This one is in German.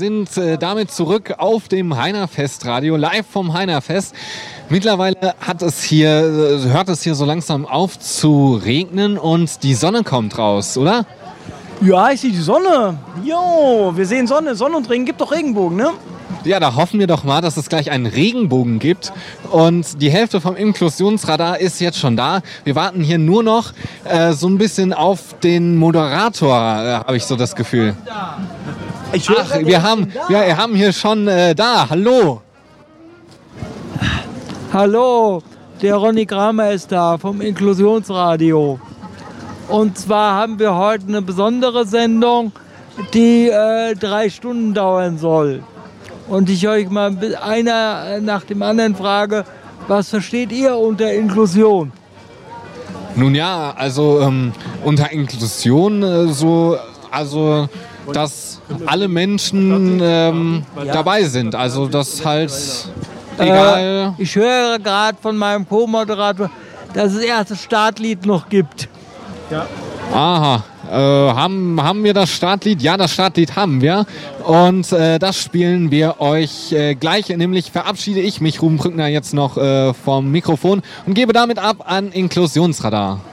sind damit zurück auf dem Heinerfest-Radio, live vom Heinerfest. Mittlerweile hört es hier so langsam auf zu regnen und die Sonne kommt raus, oder? Ja, ich sehe die Sonne. Jo, wir sehen Sonne. Sonne und Regen, gibt doch Regenbogen, ne? Ja, da hoffen wir doch mal, dass es gleich einen Regenbogen gibt. Und die Hälfte vom Inklusionsradar ist jetzt schon da. Wir warten hier nur noch so ein bisschen auf den Moderator, habe ich so das Gefühl. Wir haben hier schon da. Hallo. Hallo, der Ronny Kramer ist da vom Inklusionsradio. Und zwar haben wir heute eine besondere Sendung, die 3 Stunden dauern soll. Und ich euch mal einer nach dem anderen frage, was versteht ihr unter Inklusion? Nun ja, also unter Inklusion dass alle Menschen dabei sind. Also das halt egal. Ich höre gerade von meinem Co-Moderator, dass es erst das Startlied noch gibt. Ja. Aha. Haben wir das Startlied? Ja, das Startlied haben wir. Und das spielen wir euch gleich. Nämlich verabschiede ich mich, Ruben Brückner, jetzt noch vom Mikrofon und gebe damit ab an Inklusionsradar.